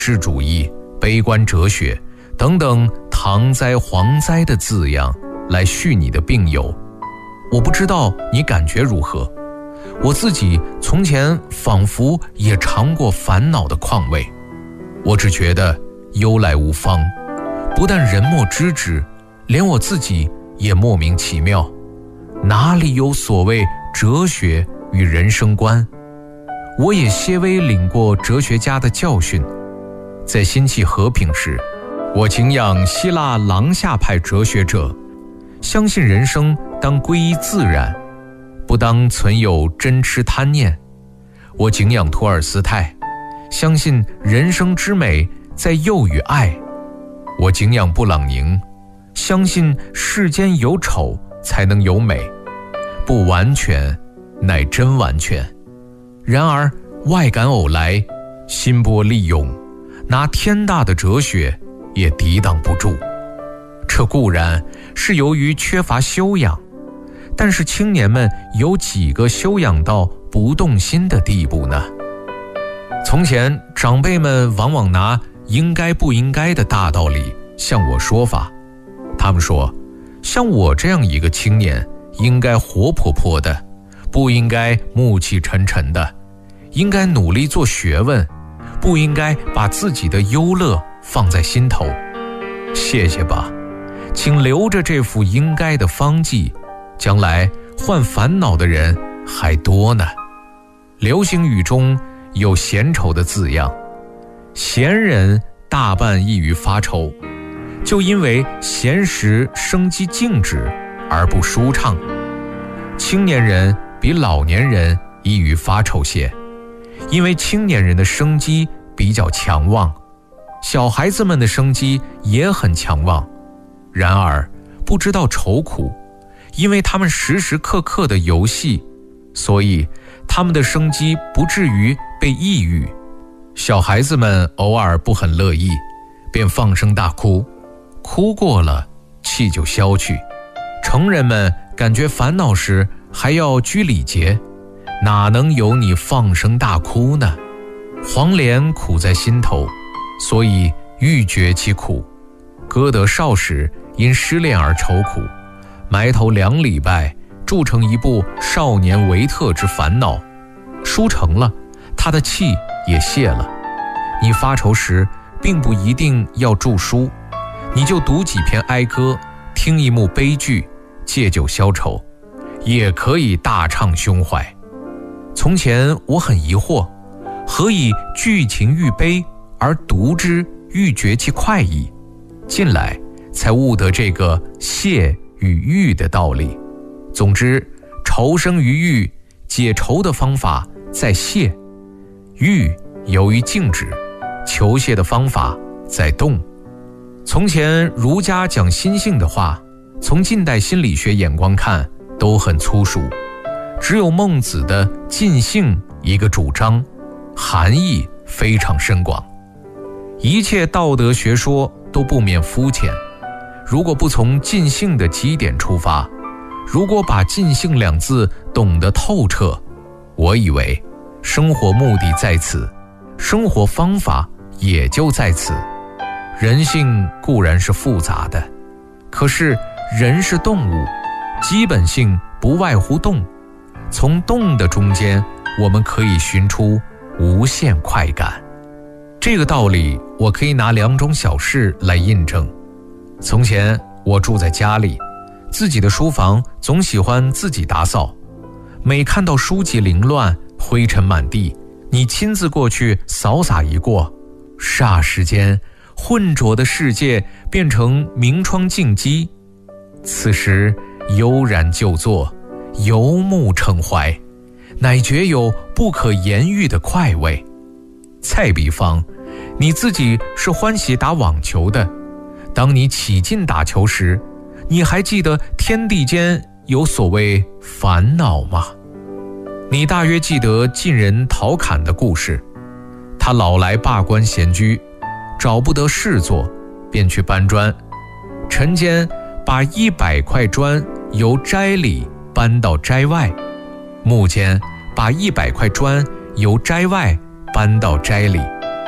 世主义、悲观哲学等等唐灾蝗灾的字样来续你的病友。我不知道你感觉如何，我自己从前仿佛也尝过烦恼的况味，我只觉得忧来无方，不但人莫知之，连我自己也莫名其妙，哪里有所谓哲学与人生观？我也些微领过哲学家的教训，在心气和平时，我敬仰希腊廊下派哲学者，相信人生当归依自然，不当存有真痴贪念。我敬仰托尔斯泰，相信人生之美在幼与爱。我敬仰布朗宁，相信世间有丑才能有美，不完全乃真完全。然而外感偶来，心波利涌，拿天大的哲学也抵挡不住。这固然是由于缺乏修养，但是青年们有几个修养到不动心的地步呢？从前长辈们往往拿应该不应该的大道理向我说法，他们说，像我这样一个青年，应该活泼泼的，不应该暮气沉沉的，应该努力做学问，不应该把自己的忧乐放在心头。谢谢吧，请留着这副应该的方剂，将来患烦恼的人还多呢。流行语中有闲愁的字样，闲人大半易于发愁，就因为闲时生机静止而不舒畅。青年人比老年人易于发愁些，因为青年人的生机比较强旺，小孩子们的生机也很强旺，然而不知道愁苦，因为他们时时刻刻的游戏，所以他们的生机不至于被抑郁。小孩子们偶尔不很乐意，便放声大哭，哭过了气就消去。成人们感觉烦恼时还要拘礼节，哪能有你放声大哭呢？黄连苦在心头，所以欲绝其苦。歌德少时因失恋而愁苦，埋头2礼拜铸成一部《少年维特之烦恼》，书成了，他的气也泄了。你发愁时并不一定要著书，你就读几篇哀歌，听一幕悲剧，借酒消愁，也可以大畅胸怀。从前我很疑惑，何以剧情愈悲而读之愈觉其快意？近来才悟得这个泄与郁的道理。总之，愁生于郁，解愁的方法在泄；郁由于静止，求泄的方法在动。从前儒家讲心性的话，从近代心理学眼光看都很粗俗，只有孟子的尽性一个主张，含义非常深广。一切道德学说都不免肤浅，如果不从尽性的基点出发，如果把尽性2字懂得透彻，我以为生活目的在此，生活方法也就在此。人性固然是复杂的，可是人是动物，基本性不外乎动，从动的中间我们可以寻出无限快感。这个道理我可以拿2种小事来印证。从前我住在家里，自己的书房总喜欢自己打扫，每看到书籍凌乱，灰尘满地，你亲自过去扫洒一过，霎时间混浊的世界变成明窗净几，此时悠然就坐，游目骋怀，乃觉有不可言喻的快慰。再比方，你自己是欢喜打网球的，当你起劲打球时，你还记得天地间有所谓烦恼吗？你大约记得晋人陶侃的故事，他老来罢官闲居，找不得事做，便去搬砖。晨间把100块砖由斋里搬到斋外，暮间把100块砖由斋外搬到斋里。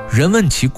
人问其